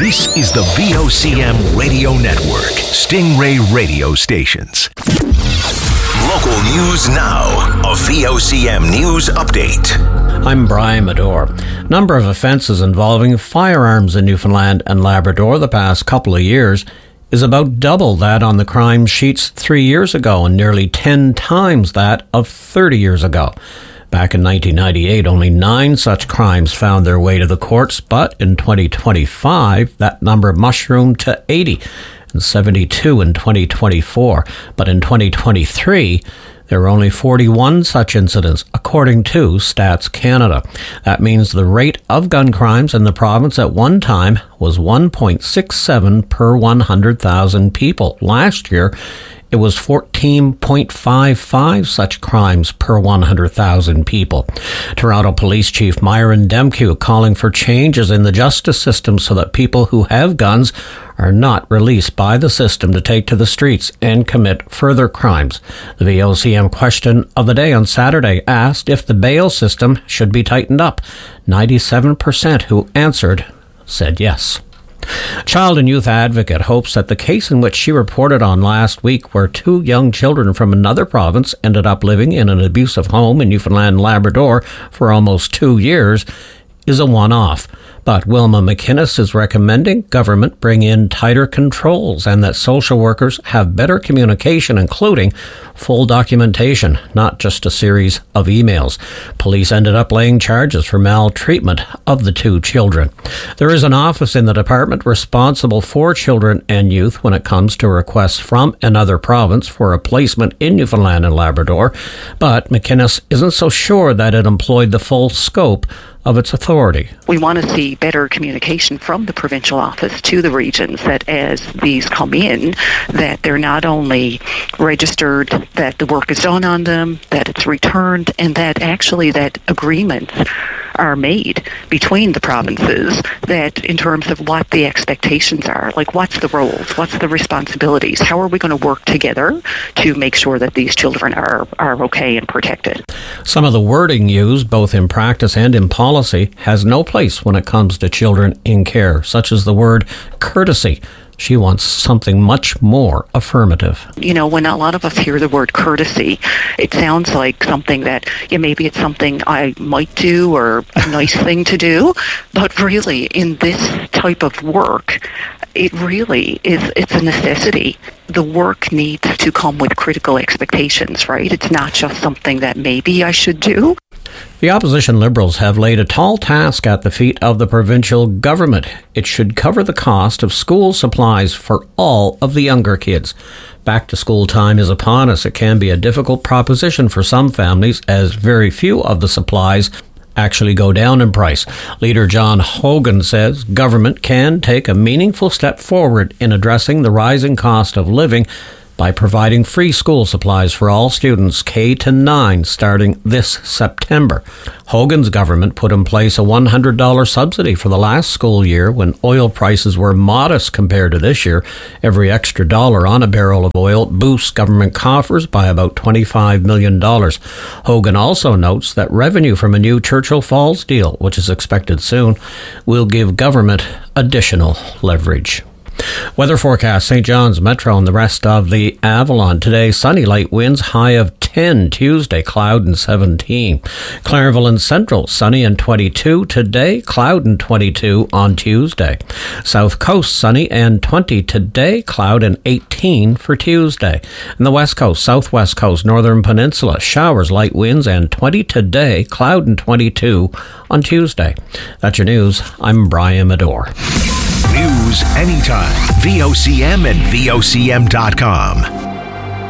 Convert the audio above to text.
This is the VOCM Radio Network, Stingray radio stations. Local news now, a VOCM news update. I'm Brian Medore. Number of offences involving firearms in Newfoundland and Labrador the past couple of years is about double that on the crime sheets 3 years ago and nearly 10 times that of 30 years ago. Back in 1998, only 9 such crimes found their way to the courts, but in 2025, that number mushroomed to 80 and 72 in 2024. But in 2023, there were only 41 such incidents, according to Stats Canada. That means the rate of gun crimes in the province at one time was 1.67 per 100,000 people. Last year, it was 14.55 such crimes per 100,000 people. Toronto Police Chief Myron Demkew calling for changes in the justice system so that people who have guns are not released by the system to take to the streets and commit further crimes. The VOCM question of the day on Saturday asked if the bail system should be tightened up. 97% who answered said yes. Child and Youth Advocate hopes that the case in which she reported on last week, where 2 young children from another province ended up living in an abusive home in Newfoundland and Labrador for almost 2 years, is a one-off. But Wilma McInnes is recommending government bring in tighter controls and that social workers have better communication, including full documentation, not just a series of emails. Police ended up laying charges for maltreatment of the 2 children. There is an office in the department responsible for children and youth when it comes to requests from another province for a placement in Newfoundland and Labrador, but McInnes isn't so sure that it employed the full scope of its authority. We want to see better communication from the provincial office to the regions, that as these come in, that they're not only registered, that the work is done on them, that it's returned, and that actually that agreements are made between the provinces, that in terms of what the expectations are, like what's the roles, what's the responsibilities, how are we going to work together to make sure that these children are okay and protected. Some of the wording used, both in practice and in policy, has no place when it comes to children in care, such as the word courtesy. She wants something much more affirmative. You know, when a lot of us hear the word courtesy, it sounds like something that, maybe it's something I might do or a nice thing to do. But really, in this type of work, it really is, it's a necessity. The work needs to come with critical expectations, right? It's not just something that maybe I should do. The opposition Liberals have laid a tall task at the feet of the provincial government. It should cover the cost of school supplies for all of the younger kids. Back to school time is upon us. It can be a difficult proposition for some families, as very few of the supplies actually go down in price. Leader John Hogan says government can take a meaningful step forward in addressing the rising cost of living by providing free school supplies for all students K-9 starting this September. Hogan's government put in place a $100 subsidy for the last school year when oil prices were modest compared to this year. Every extra dollar on a barrel of oil boosts government coffers by about $25 million. Hogan also notes that revenue from a new Churchill Falls deal, which is expected soon, will give government additional leverage. Weather forecast: St. John's Metro and the rest of the Avalon. Today, sunny, light winds, high of 10. Tuesday, cloud and 17. Clareville and Central, sunny and 22. Today, cloud and 22 on Tuesday. South Coast, sunny and 20 today, cloud and 18 for Tuesday. And the West Coast, Southwest Coast, Northern Peninsula, showers, light winds, and 20 today, cloud and 22 on Tuesday. That's your news. I'm Brian Medore. News anytime. VOCM and VOCM.com.